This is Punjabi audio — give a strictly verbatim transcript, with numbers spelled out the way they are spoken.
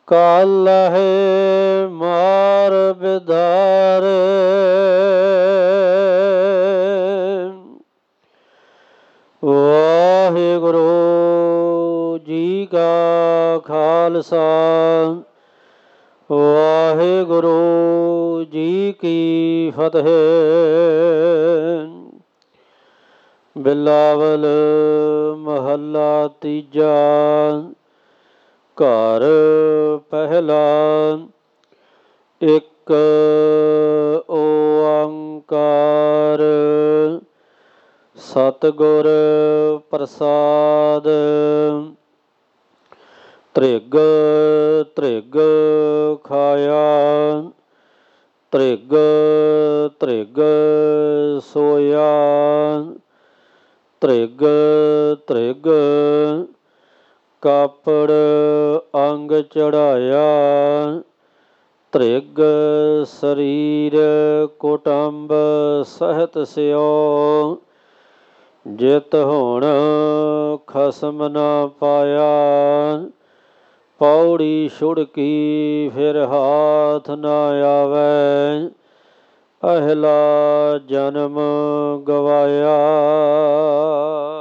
ਕਾਲਹਿ ਮਾਰ ਬਿਧਾਰੇ। ਵਾਹਿਗੁਰੂ ਜੀ ਕਾ ਖਾਲਸਾ ਵਾਹਿਗੁਰੂ ਜੀ ਕੀ ਫਤਿਹ। ਬਿਲਾਵਲ ਮਹੱਲਾ ਤੀਜਾ। ਘਰ ਪਹਿਲਾ। ਇੱਕ ਓੰਕਾਰ ਸਤਿਗੁਰ ਪ੍ਰਸਾਦ। ਤ੍ਰਿਗ ਤ੍ਰਿਗ ਖਾਇਆ ਤ੍ਰਿਗ ਤ੍ਰਿਗ ਸੋਇਆ। ਤ੍ਰਿਗ ਤ੍ਰਿਗ ਕਾਪੜ ਅੰਗ ਚੜਾਇਆ। ਤ੍ਰਿਗ ਸਰੀਰ ਕੁਟੰਬ ਸਹਿਤ ਸਿਓ। ਜਿਤ ਹੁਣ ਖਸਮ ਨਾ ਪਾਇਆ। ਪੌੜੀ ਛੁੜਕੀ ਫਿਰ ਹਾਥ ਨਾ ਆਵੈ। ਅਹਿਲਾ ਜਨਮ ਗਵਾਇਆ।